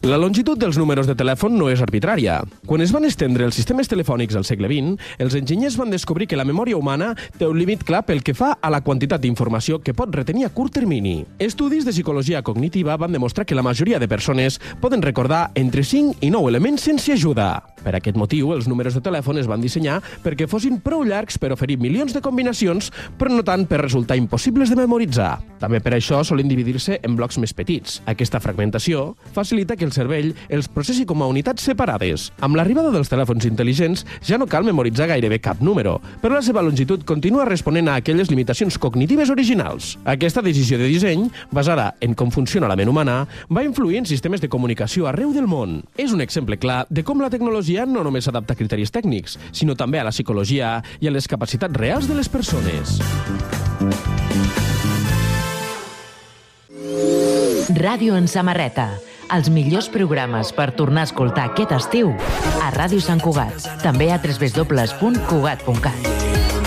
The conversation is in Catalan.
La longitud dels números de telèfon no és arbitrària. Quan es van estendre els sistemes telefònics al segle XX, els enginyers van descobrir que la memòria humana té un límit clar pel que fa a la quantitat d'informació que pot retenir a curt termini. Estudis de psicologia cognitiva van demostrar que la majoria de persones poden recordar entre 5 i 9 elements sense ajuda. Per aquest motiu, els números de telèfon es van dissenyar perquè fossin prou llargs per oferir milions de combinacions, però no tant per resultar impossibles de memoritzar. També per això solen dividir-se en blocs més petits. Aquesta fragmentació facilita que el cervell els processi com a unitats separades. Amb l'arribada dels telèfons intel·ligents ja no cal memoritzar gairebé cap número, però la seva longitud continua responent a aquelles limitacions cognitives originals. Aquesta decisió de disseny, basada en com funciona la ment humana, va influir en sistemes de comunicació arreu del món. És un exemple clar de com la tecnologia no només s'adapta a criteris tècnics, sinó també a la psicologia i a les capacitats reals de les persones. Ràdio en samarreta. Els millors programes per tornar a escoltar aquest estiu a Ràdio Sant Cugat. També a www.cugat.cat.